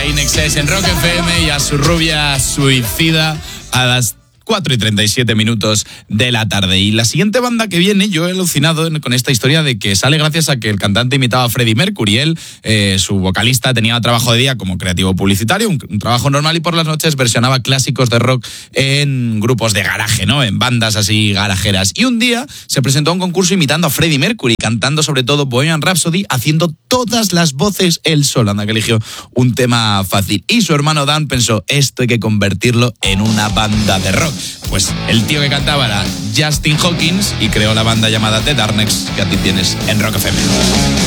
INXS en Rock FM y a su rubia suicida a las 4:37 de la tarde. Y la siguiente banda que viene, yo he alucinado con esta historia de que sale gracias a que el cantante imitaba a Freddie Mercury. Él, su vocalista, tenía trabajo de día como creativo publicitario, un trabajo normal, y por las noches versionaba clásicos de rock en grupos de garaje, ¿no? En bandas así garajeras. Y un día se presentó a un concurso imitando a Freddie Mercury, cantando sobre todo Bohemian Rhapsody, haciendo todas las voces él solo. Anda que eligió un tema fácil. Y su hermano Dan pensó, esto hay que convertirlo en una banda de rock. Pues el tío que cantaba era Justin Hawkins y creó la banda llamada The Darkness, que a ti tienes en Rock FM.